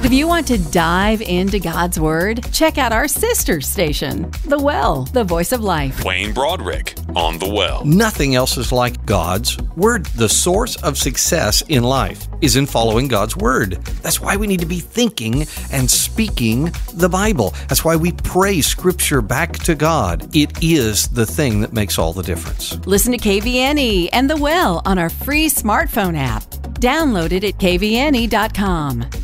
If you want to dive into God's Word, check out our sister station, The Well, the Voice of Life. Wayne Broderick on The Well. Nothing else is like God's Word. The source of success in life is in following God's Word. That's why we need to be thinking and speaking the Bible. That's why we pray Scripture back to God. It is the thing that makes all the difference. Listen to KVNE and The Well on our free smartphone app. Download it at kvne.com.